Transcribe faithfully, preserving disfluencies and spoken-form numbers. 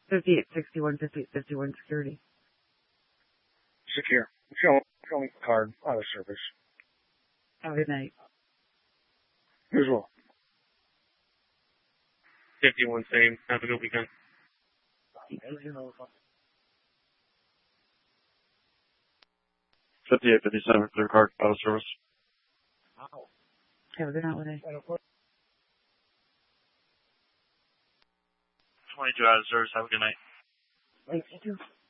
fifty-eight sixty-one, fifty-eight fifty-one security. Secure. Show, show me the card out of service. Have a good night. You as well. fifty-one same. Have a good weekend. fifty-eight fifty-seven, clear card, out of service. Have a good holiday. twenty-two out of service, have a good night. Thanks, you too.